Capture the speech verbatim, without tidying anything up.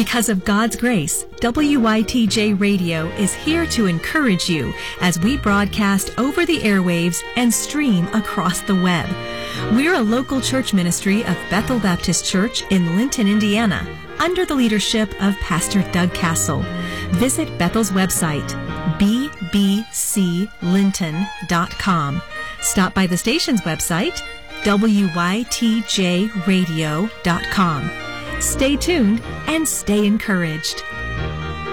Because of God's grace, W Y T J Radio is here to encourage you as we broadcast over the airwaves and stream across the web. We're a local church ministry of Bethel Baptist Church in Linton, Indiana, under the leadership of Pastor Doug Castle. Visit Bethel's website, b b c linton dot com. Stop by the station's website, w y t j radio dot com. Stay tuned and stay encouraged.